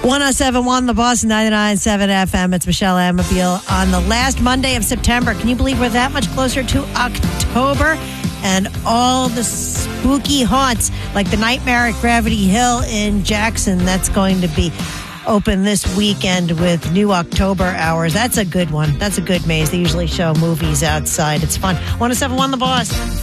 107.1 The Boss, 99.7 FM. It's Michelle Amabile on the last Monday of September. Can you believe we're that much closer to October? And all the spooky haunts, like the Nightmare at Gravity Hill in Jackson, that's going to be open this weekend with new October hours. That's a good one. That's a good maze. They usually show movies outside. It's fun. 107.1 The Boss.